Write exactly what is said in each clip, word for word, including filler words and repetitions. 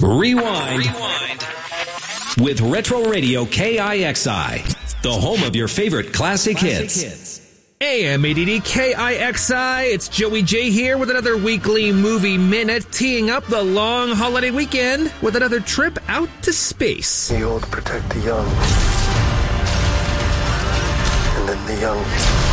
Rewind. Rewind. With Retro Radio K I X I, the home of your favorite classic, classic hits. hits. A M eight eighty K I X I, it's Joey J here with another weekly movie minute, teeing up the long holiday weekend with another trip out to space. The old protect the young, and then the young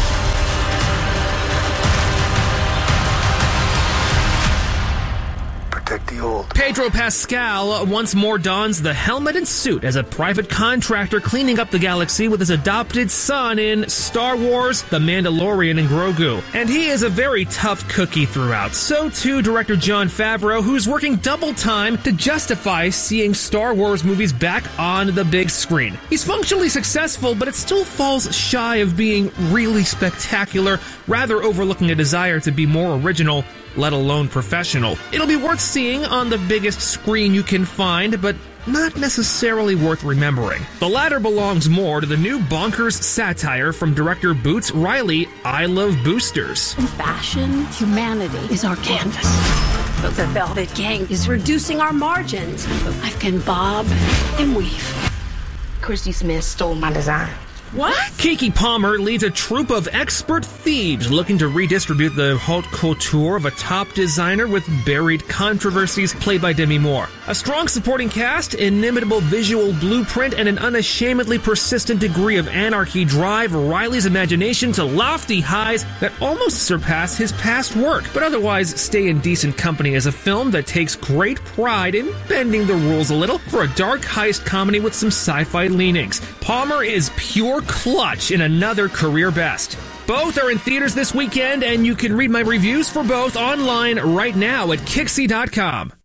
protect the old. Pedro Pascal once more dons the helmet and suit as a private contractor cleaning up the galaxy with his adopted son in Star Wars, The Mandalorian and Grogu. And he is a very tough cookie throughout. So too director Jon Favreau, who's working double time to justify seeing Star Wars movies back on the big screen. He's functionally successful, but it still falls shy of being really spectacular, rather overlooking a desire to be more original, let alone professional. It'll be worth seeing on the biggest screen you can find, but not necessarily worth remembering. The latter belongs more to the new bonkers satire from director Boots Riley, I Love Boosters. In fashion, humanity is our canvas. But the Velvet Gang is reducing our margins. I can bob and weave. Christy Smith stole my design. What? Keke Palmer leads a troupe of expert thieves looking to redistribute the haute couture of a top designer with buried controversies, played by Demi Moore. A strong supporting cast, inimitable visual blueprint, and an unashamedly persistent degree of anarchy drive Riley's imagination to lofty highs that almost surpass his past work, but otherwise stay in decent company as a film that takes great pride in bending the rules a little for a dark heist comedy with some sci-fi leanings. Palmer is pure clutch in another career best. Both are in theaters this weekend, and you can read my reviews for both online right now at Kixie dot com.